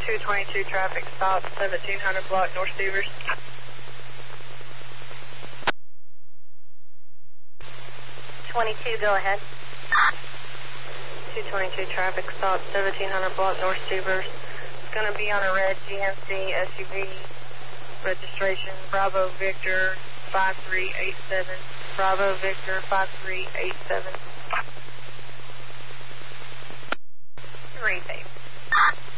222 traffic stop, 1700 block North Stevers. 22, go ahead. 222 traffic stop, 1700 block North Stevers. It's going to be on a red GMC SUV, registration Bravo Victor 5387. Bravo Victor 5387. 3, babe.